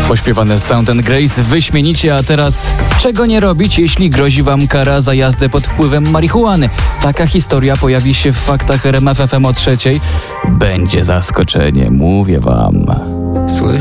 Pośpiewane Sound and Grace wyśmienicie, a teraz czego nie robić, jeśli grozi wam kara za jazdę pod wpływem marihuany? Taka historia pojawi się w faktach RMF FM o 3:00. Będzie zaskoczenie, mówię wam.